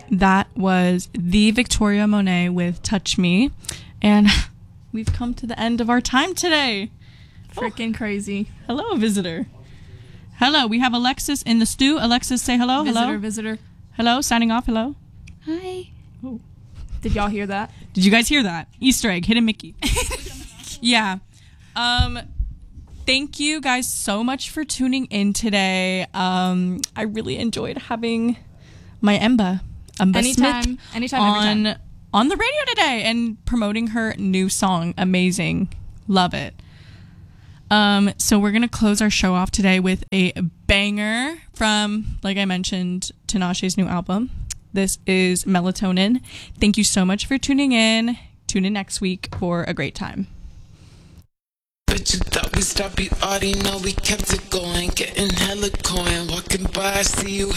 That was the Victoria Monet with Touch Me. And we've come to the end of our time today. Freaking crazy. Hello, visitor. Hello, we have Alexis in the stew. Alexis, say hello. Visitor. Hello, signing off. Hello. Hi. Oh. Did y'all hear that? Did you guys hear that? Easter egg, hidden Mickey. Yeah. Thank you guys so much for tuning in today. I really enjoyed having my Emba Anytime, Smith every time. on the radio today and promoting her new song. Amazing. Love it. So we're going to close our show off today with a banger from, like I mentioned, Tinashe's new album. This is Melatonin. Thank you so much for tuning in. Tune in next week for a great time. But you thought we stopped, you already know we kept it going. Getting hella coin, walking by, I see you